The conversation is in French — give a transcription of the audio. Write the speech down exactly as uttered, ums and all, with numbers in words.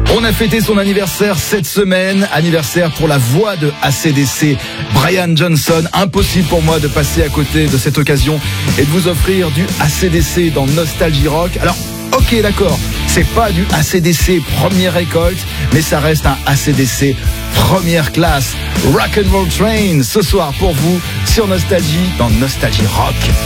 On a fêté son anniversaire cette semaine, anniversaire pour la voix de A C D C, Brian Johnson. Impossible pour moi de passer à côté de cette occasion et de vous offrir du A C D C dans Nostalgie Rock. Alors, ok, d'accord, c'est pas du A C D C première récolte, mais ça reste un A C D C première classe. Rock and Roll Train, ce soir pour vous, sur Nostalgie, dans Nostalgie Rock.